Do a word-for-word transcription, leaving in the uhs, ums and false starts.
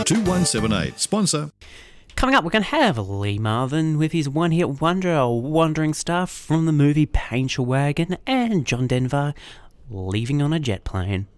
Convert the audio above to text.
two one seven eight, sponsor. Coming up, we're going to have Lee Marvin with his one-hit wonder, Wandering Star from the movie Paint Your Wagon, and John Denver leaving on a jet plane.